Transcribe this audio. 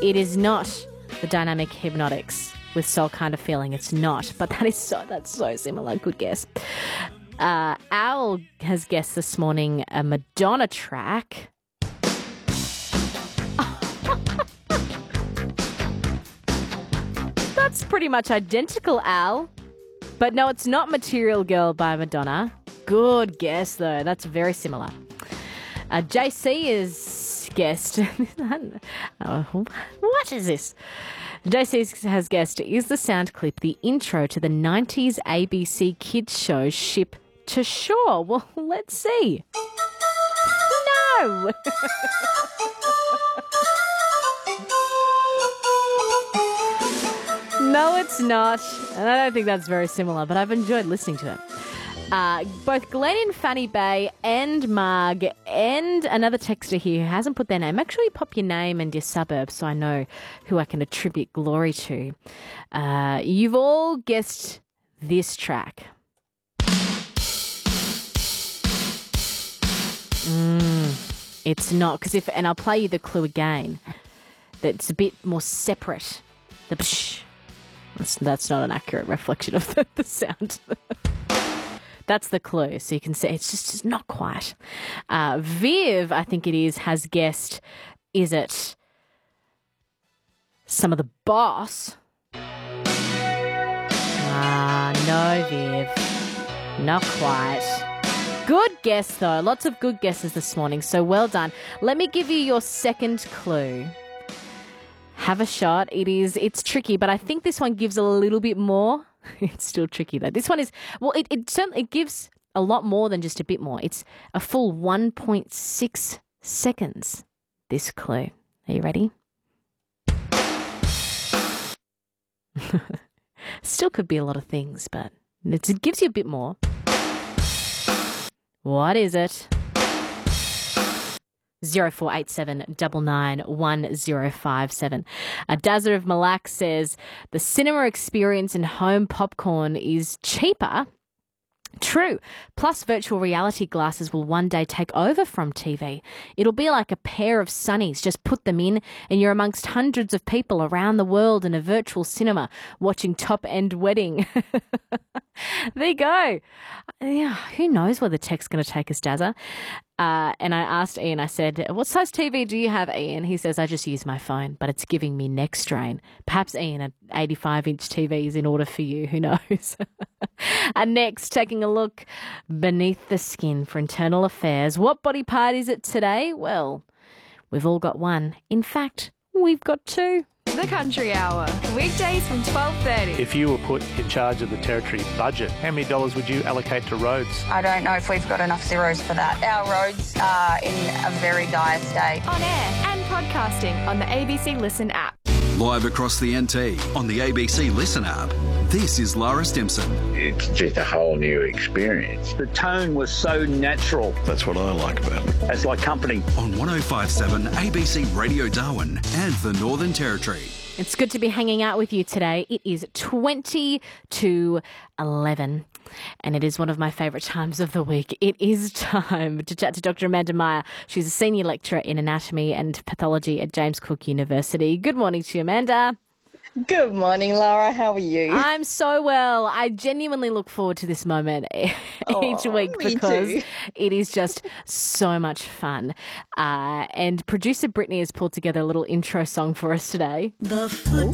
It is not the Dynamic Hypnotics with Soul Kind of Feeling. It's not, but that's so similar. Good guess. Owl has guessed this morning a Madonna track. That's pretty much identical, Al. But no, it's not Material Girl by Madonna. Good guess, though. That's very similar. JC is guessed. What is this? JC has guessed, is the sound clip the intro to the 90s ABC kids show Ship to Shore? Well, let's see. No! No, it's not. And I don't think that's very similar, but I've enjoyed listening to it. Both Glenn in Fanny Bay and Marg and another texter here who hasn't put their name. Actually, pop your name and your suburb so I know who I can attribute glory to. You've all guessed this track. It's not, and I'll play you the clue again. That's a bit more separate. The psh. That's not an accurate reflection of the sound. That's the clue. So you can see it's just not quite. Viv, I think it is, has guessed, is it Some of the Boss? No, Viv. Not quite. Good guess, though. Lots of good guesses this morning, so well done. Let me give you your second clue. Have a shot. It's tricky, but I think this one gives a little bit more. It's still tricky, though. This one is, well, it certainly gives a lot more than just a bit more. It's a full 1.6 seconds, this clue. Are you ready? Still could be a lot of things, but it gives you a bit more. What is it? 0487 99 1057. Dazza of Malak says the cinema experience and home popcorn is cheaper. True. Plus, virtual reality glasses will one day take over from TV. It'll be like a pair of sunnies. Just put them in and you're amongst hundreds of people around the world in a virtual cinema watching Top-End Wedding. There you go. Yeah, who knows where the tech's going to take us, Dazza? And I asked Ian, I said, what size TV do you have, Ian? He says, I just use my phone, but it's giving me neck strain. Perhaps, Ian, an 85-inch TV is in order for you. Who knows? And next, taking a look beneath the skin for internal affairs. What body part is it today? Well, we've all got one. In fact, we've got two. The Country Hour, weekdays from 12:30. If you were put in charge of the Territory budget, how many dollars would you allocate to roads? I don't know if we've got enough zeros for that. Our roads are in a very dire state. On air and podcasting on the ABC Listen app. Live across the NT on the ABC Listen app. This is Lara Stimson. It's just a whole new experience. The tone was so natural. That's what I like about it. It's like company. On 105.7 ABC Radio Darwin and the Northern Territory. It's good to be hanging out with you today. It is 20 to 11, and it is one of my favourite times of the week. It is time to chat to Dr. Amanda Meyer. She's a senior lecturer in anatomy and pathology at James Cook University. Good morning to you, Amanda. Good morning, Laura. How are you? I'm so well. I genuinely look forward to this moment each week because it is just so much fun. And producer Brittany has pulled together a little intro song for us today.